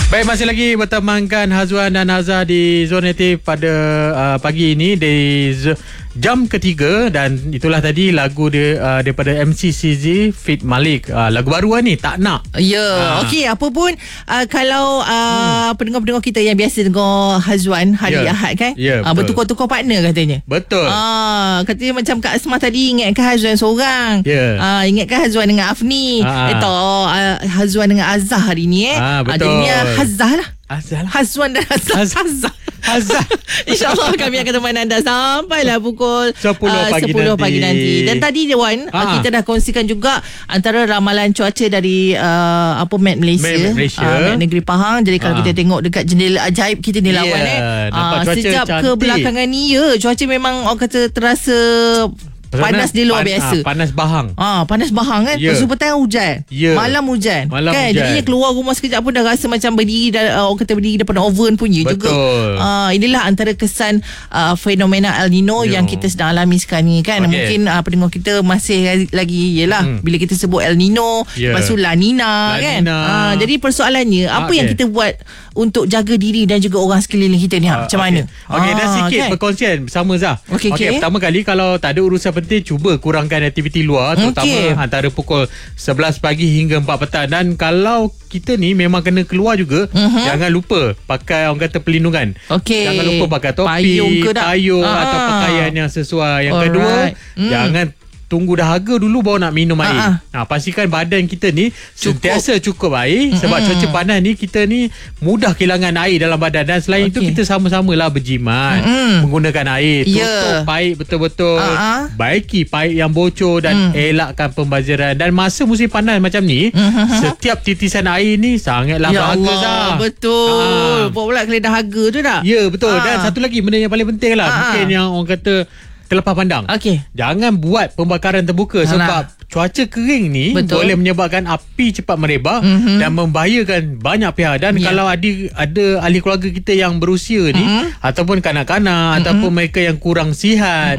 Baik, masih lagi bertemankan Hazwan dan Hazza di Zone Native pada pagi ini di jam ketiga. Dan itulah tadi lagu dia daripada MC CZ Fit Malik, lagu baru ni Tak Nak. Ya, okey, apa pun kalau pendengar-pendengar kita yang biasa dengar Hazwan hari Ahad kan, bertukar-tukar partner katanya. Betul. Katanya macam Kak Asmah tadi ingatkan Hazwan seorang. Ingatkan Hazwan dengan Afni. Hazwan dengan Azhar hari ni betul. Jadinya Hazzah lah. Hazwan dan Hazzah. InsyaAllah kami akan teman anda sampailah pukul 10 pagi nanti. Dan tadi Wan, kita dah kongsikan juga antara ramalan cuaca dari Met Malaysia, Met Negeri Pahang. Jadi kalau kita tengok dekat jendela ajaib kita ni lawan sejak kebelakangan ni cuaca memang orang kata terasa panas di luar biasa. Panas bahang. Panas bahang kan. Lepas tu petang hujan. Malam hujan. Kan? Jadinya keluar rumah sekejap pun dah rasa macam berdiri orang kata berdiri depan oven punya juga. Inilah antara kesan fenomena El Nino yang kita sedang alami sekarang ni kan. Mungkin pendengar kita masih lagi bila kita sebut El Nino, lepas tu La Nina kan. Jadi persoalannya apa yang kita buat untuk jaga diri dan juga orang sekeliling kita ni macam mana? Dan sikit perkongsian bersama Zah. Pertama kali kalau tak ada urusan penting, cuba kurangkan aktiviti luar, terutama antara pukul 11 pagi hingga 4 petang. Dan kalau kita ni memang kena keluar juga, jangan lupa pakai orang kata perlindungan. Jangan lupa pakai topi, payung atau pakaian yang sesuai. Yang kedua, jangan tunggu dahaga dulu baru nak minum air. Pastikan badan kita ni sentiasa cukup air, sebab cuaca panas ni kita ni mudah kehilangan air dalam badan. Dan selain itu kita sama-samalah berjimat, menggunakan air, tutup paip betul-betul, baiki paip yang bocor dan elakkan pembaziran. Dan masa musim panas macam ni, setiap titisan air ni sangatlah berharga dah. Betul. Buat pula kena dahaga tu tak? Ya, betul. Dan satu lagi benda yang paling penting lah, mungkin yang orang kata terlepas pandang. Jangan buat pembakaran terbuka. Sebab cuaca kering ni boleh menyebabkan api cepat merebak dan membahayakan banyak pihak. Dan kalau ada ahli keluarga kita yang berusia ni, ataupun kanak-kanak, ataupun mereka yang kurang sihat,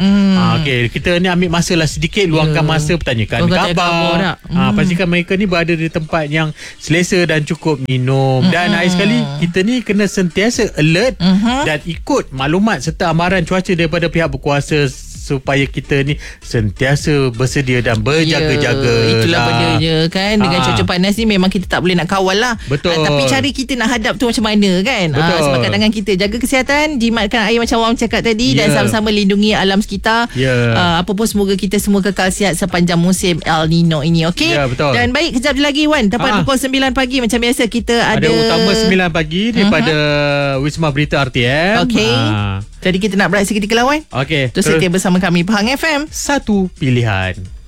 kita ni ambil masa lah sedikit, luangkan masa, bertanyakan khabar. Pastikan mereka ni berada di tempat yang selesa dan cukup minum. Dan akhir sekali, kita ni kena sentiasa alert dan ikut maklumat serta amaran cuaca daripada pihak berkuasa, supaya kita ni sentiasa bersedia dan berjaga-jaga. Itulah bedanya kan. Dengan cuaca panas ni memang kita tak boleh nak kawal lah. Tapi cara kita nak hadap tu macam mana kan. Sebab kat tangan kita. Jaga kesihatan, jimatkan air macam Wang cakap tadi, dan sama-sama lindungi alam sekitar. Apa pun semoga kita semua kekal sihat sepanjang musim El Nino ini. Dan baik, kejap lagi Wan, tepat pukul 9 pagi macam biasa kita ada utama 9 pagi daripada Wisma Berita RTM. Jadi kita nak berehat seketika lawan. Terus setia bersama kami Pahang FM, satu pilihan.